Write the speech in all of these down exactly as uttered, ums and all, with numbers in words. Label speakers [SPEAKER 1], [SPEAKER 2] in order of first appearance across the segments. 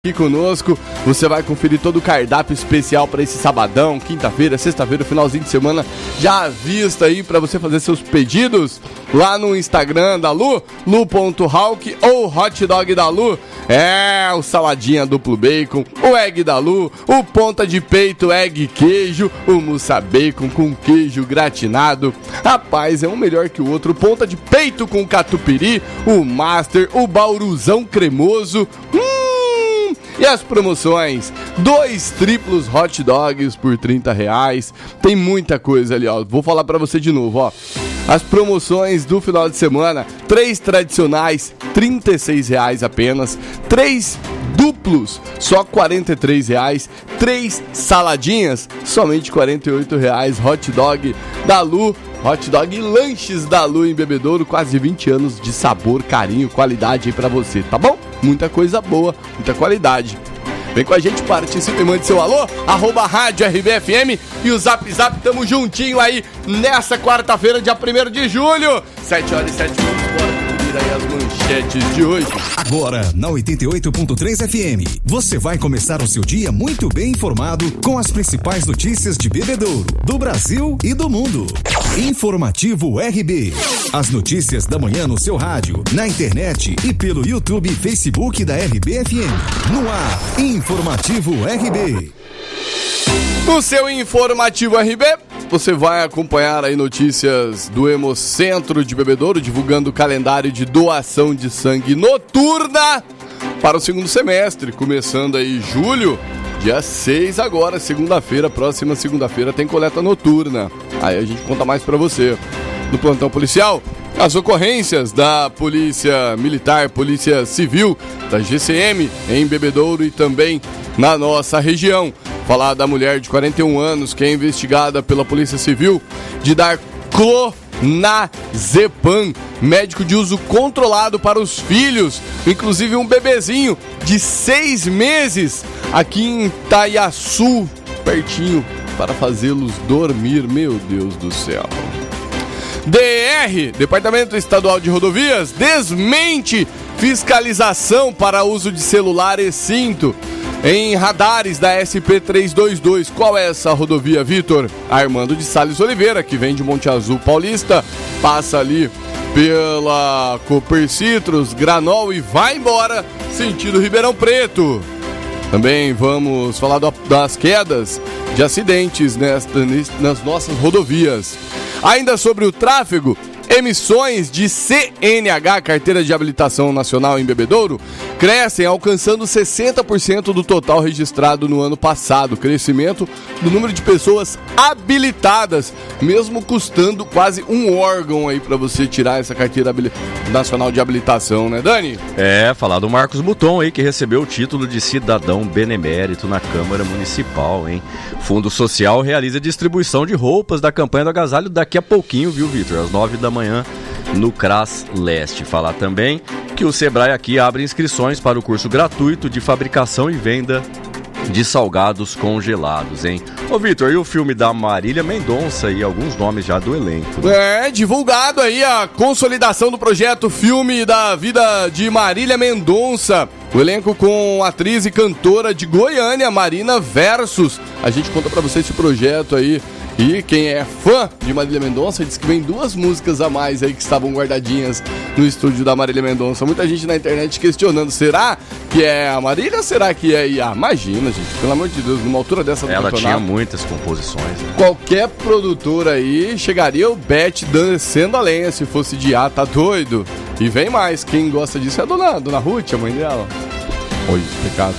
[SPEAKER 1] Aqui conosco, você vai conferir todo o cardápio especial para esse sabadão, quinta-feira, sexta-feira, finalzinho de semana já à vista aí para você fazer seus pedidos lá no Instagram da Lu, lu ponto hawk ou Hot Dog da Lu. É, o saladinha duplo bacon, o egg da Lu, o ponta de peito egg queijo, o mousse bacon com queijo gratinado. Rapaz, é um melhor que o outro. O ponta de peito com catupiry, o master, o bauruzão cremoso. Hum! E as promoções, dois triplos hot dogs por trinta reais, tem muita coisa ali, ó, vou falar pra você de novo, ó, as promoções do final de semana, três tradicionais, trinta e seis reais apenas, três duplos, só quarenta e três reais, três saladinhas, somente quarenta e oito reais, hot dog da Lu, hot dog e lanches da Lu em Bebedouro, quase vinte anos de sabor, carinho, qualidade aí pra você, tá bom? Muita coisa boa, muita qualidade. Vem com a gente, participe e mande seu alô, arroba rádio R B F M e o Zap Zap, tamo juntinho aí nessa quarta-feira, dia primeiro de julho, sete horas e sete minutos, bora conferir aí as manchetes de hoje.
[SPEAKER 2] Agora, na oitenta e oito ponto três F M, você vai começar o seu dia muito bem informado com as principais notícias de Bebedouro, do Brasil e do mundo. Informativo R B. As notícias da manhã no seu rádio, na internet e pelo YouTube e Facebook da R B F M. No ar, Informativo R B.
[SPEAKER 1] No seu Informativo R B, você vai acompanhar aí notícias do Hemocentro de Bebedouro, divulgando o calendário de doação de sangue noturna para o segundo semestre, começando aí julho, dia seis agora, segunda-feira, próxima segunda-feira tem coleta noturna. Aí a gente conta mais pra você. No plantão policial, as ocorrências da Polícia Militar, Polícia Civil, da G C M em Bebedouro e também na nossa região. Falar da mulher de quarenta e um anos que é investigada pela Polícia Civil de dar clonazepam, médico de uso controlado para os filhos, inclusive um bebezinho de seis meses aqui em Itaiaçu, pertinho, para fazê-los dormir. Meu Deus do céu. D R, Departamento Estadual de Rodovias, desmente fiscalização para uso de celular e cinto em radares da S P trezentos e vinte e dois. Qual é essa rodovia, Vitor? Armando de Salles Oliveira, que vem de Monte Azul Paulista, passa ali pela Copercitros, Granol e vai embora sentido Ribeirão Preto. Também vamos falar do, das quedas de acidentes nesta, nas nossas rodovias. Ainda sobre o tráfego, emissões de C N H, Carteira de Habilitação Nacional em Bebedouro, crescem, alcançando sessenta por cento do total registrado no ano passado. Crescimento do número de pessoas habilitadas, mesmo custando quase um órgão aí para você tirar essa Carteira Nacional de Habilitação, né, Dani?
[SPEAKER 3] É, falar do Marcos Buton aí, que recebeu o título de cidadão benemérito na Câmara Municipal, hein? Fundo Social realiza distribuição de roupas da campanha do agasalho daqui a pouquinho, viu, Vitor? Às nove da manhã no CRAS Leste. Falar também que o Sebrae aqui abre inscrições para o curso gratuito de fabricação e venda de salgados congelados, hein? Ô, Vitor, e o filme da Marília Mendonça e alguns nomes já do elenco,
[SPEAKER 1] né? É, divulgado aí a consolidação do projeto Filme da Vida de Marília Mendonça. O elenco com atriz e cantora de Goiânia, Marina Versus. A gente conta pra você esse projeto aí. E quem é fã de Marília Mendonça diz que vem duas músicas a mais aí que estavam guardadinhas no estúdio da Marília Mendonça. Muita gente na internet questionando, será que é a Marília ou será que é a I A? Imagina, gente, pelo amor de Deus, numa altura dessa do
[SPEAKER 3] Ela
[SPEAKER 1] campeonato,
[SPEAKER 3] tinha muitas composições, né?
[SPEAKER 1] Qualquer produtor aí chegaria o bet descendo a lenha se fosse de I A, tá doido? E vem mais, quem gosta disso é a dona, dona Ruth, a mãe dela. Oi, pecado.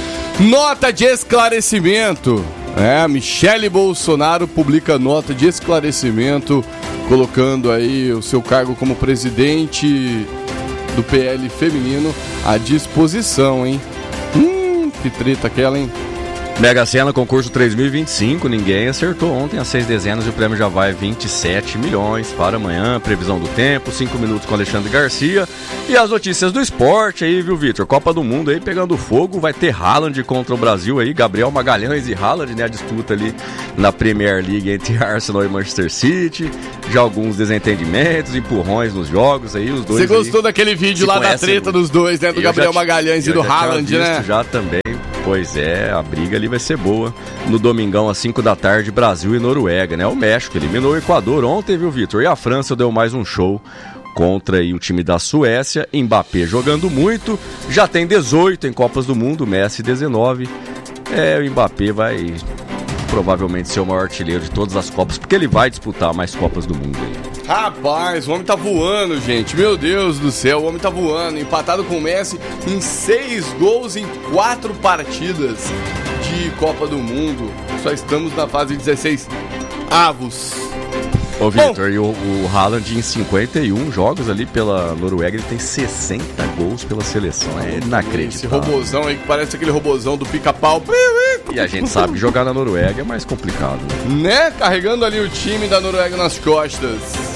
[SPEAKER 1] Nota de esclarecimento. É, Michele Bolsonaro publica nota de esclarecimento, colocando aí o seu cargo como presidente do P L feminino à disposição, hein? Hum, que treta aquela, hein?
[SPEAKER 3] Mega Sena, concurso três mil e vinte e cinco, ninguém acertou ontem as seis dezenas e o prêmio já vai vinte e sete milhões para amanhã, previsão do tempo, cinco minutos com Alexandre Garcia e as notícias do esporte aí, viu, Vitor? Copa do Mundo aí pegando fogo, vai ter Haaland contra o Brasil aí, Gabriel Magalhães e Haaland, né, a disputa ali na Premier League entre Arsenal e Manchester City, já alguns desentendimentos, empurrões nos jogos aí, os dois.
[SPEAKER 1] Você gostou aí daquele vídeo lá da treta muito. Dos dois, né, do eu Gabriel Magalhães e do Haaland, né?
[SPEAKER 3] Já também. Pois é, a briga ali vai ser boa. No domingão, às cinco da tarde, Brasil e Noruega, né? O México eliminou o Equador ontem, viu, Vitor? E a França deu mais um show contra aí, o time da Suécia. Mbappé jogando muito, já tem dezoito em Copas do Mundo, Messi dezenove. É, o Mbappé vai provavelmente ser o maior artilheiro de todas as Copas, porque ele vai disputar mais Copas do Mundo aí.
[SPEAKER 1] Rapaz, o homem tá voando, gente. Meu Deus do céu, o homem tá voando. Empatado com o Messi em seis gols em quatro partidas de Copa do Mundo. Só estamos na fase dezesseis avos.
[SPEAKER 3] Ô, Vitor, e o, o Haaland em cinquenta e um jogos ali pela Noruega, ele tem sessenta gols pela seleção. É inacreditável.
[SPEAKER 1] Esse robozão aí que parece aquele robozão do pica-pau.
[SPEAKER 3] E a gente sabe que jogar na Noruega é mais complicado, né?
[SPEAKER 1] Né? Carregando ali o time da Noruega nas costas.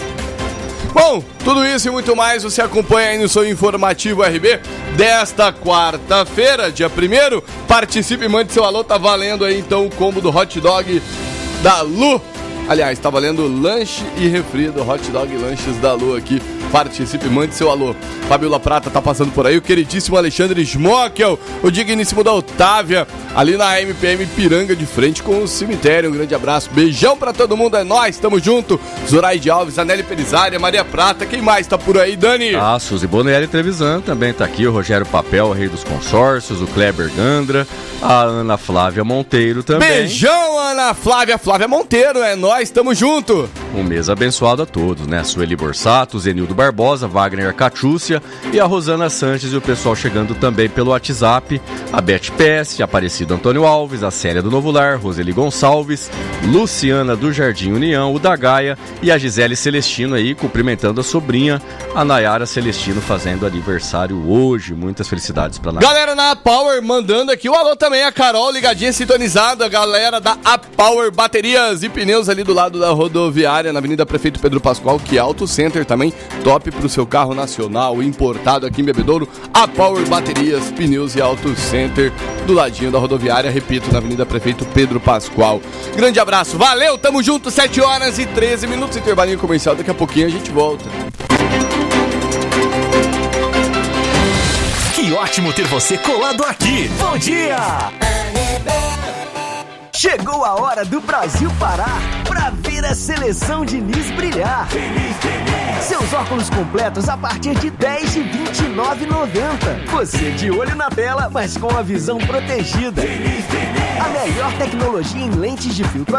[SPEAKER 1] Bom, tudo isso e muito mais você acompanha aí no seu informativo R B desta quarta-feira, dia primeiro. Participe e mande seu alô, tá valendo aí então o combo do hot dog da Lu. Aliás, tá valendo lanche e refri do Hot Dog Lanches da Lu aqui. Participe, mande seu alô. Fabiola Prata tá passando por aí. O queridíssimo Alexandre Schmockel, o digníssimo da Otávia, ali na M P M Piranga, de frente com o cemitério. Um grande abraço, beijão pra todo mundo, é nóis, tamo junto. Zoraide Alves, Aneli Pelisária, Maria Prata, quem mais tá por aí, Dani?
[SPEAKER 3] Ah, Suzy Bonelli Trevisan também tá aqui, o Rogério Papel, o rei dos consórcios, o Kleber Gandra, a Ana Flávia Monteiro também.
[SPEAKER 1] Beijão, Ana Flávia, Flávia Monteiro, é nóis, tamo junto.
[SPEAKER 3] Um mês abençoado a todos, né? Sueli Borsato, Zenildo Barbosa, Wagner Catiúcia e a Rosana Sanches e o pessoal chegando também pelo WhatsApp, a Beth Pesce, Aparecido Antônio Alves, a Célia do Novo Lar, Roseli Gonçalves, Luciana do Jardim União, o da Gaia e a Gisele Celestino aí cumprimentando a sobrinha, a Nayara Celestino fazendo aniversário hoje. Muitas felicidades pra Nayara.
[SPEAKER 1] Galera na Power mandando aqui o alô também, a Carol ligadinha, sintonizada, galera da A Power Baterias e Pneus ali do lado da rodoviária, na Avenida Prefeito Pedro Pascoal, que Auto Center também, top pro seu carro nacional, importado aqui em Bebedouro. A Power Baterias, Pneus e Auto Center, do ladinho da rodoviária, repito, na Avenida Prefeito Pedro Pascoal. Grande abraço, valeu, tamo junto, sete horas e treze minutos, intervalinho comercial, daqui a pouquinho a gente volta.
[SPEAKER 2] Que ótimo ter você colado aqui. Bom dia!
[SPEAKER 4] Chegou a hora do Brasil parar pra ver a seleção Diniz brilhar. Seus óculos completos a partir de dez e vinte e nove reais e noventa centavos. Você de olho na tela, mas com a visão protegida. A melhor tecnologia em lentes de filtro